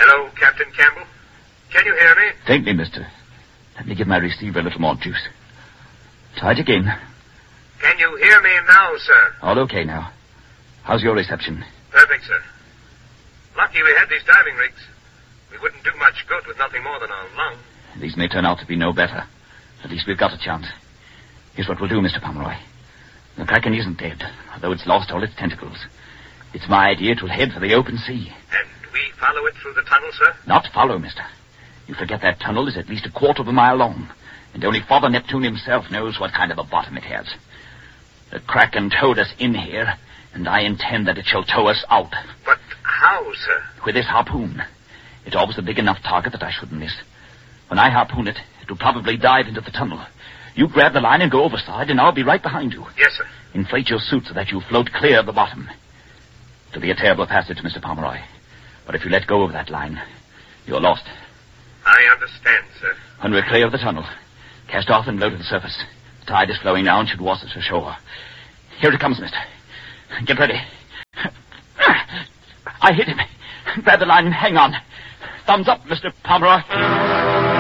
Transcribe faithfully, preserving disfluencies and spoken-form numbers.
Hello, Captain Campbell. Can you hear me? Faintly, mister. Let me give my receiver a little more juice. Try it again. Can you hear me now, sir? All okay now. How's your reception? Perfect, sir. Lucky we had these diving rigs. We wouldn't do much good with nothing more than a lung. These may turn out to be no better. At least we've got a chance. Here's what we'll do, Mister Pomeroy. The Kraken isn't dead, although it's lost all its tentacles. It's my idea it will head for the open sea. And we follow it through the tunnel, sir? Not follow, mister. You forget that tunnel is at least a quarter of a mile long, and only Father Neptune himself knows what kind of a bottom it has. The Kraken towed us in here, and I intend that it shall tow us out. But how, sir? With this harpoon. It's always a big enough target that I shouldn't miss. When I harpoon it, it will probably dive into the tunnel. You grab the line and go overside, and I'll be right behind you. Yes, sir. Inflate your suit so that you float clear of the bottom. It'll be a terrible passage, Mister Pomeroy. But if you let go of that line, you're lost. I understand, sir. When we're clear of the tunnel, cast off and low to the surface. The tide is flowing now and should wash us ashore. Here it comes, mister. Get ready. I hit him. Grab the line and hang on. Thumbs up, Mister Pomeroy.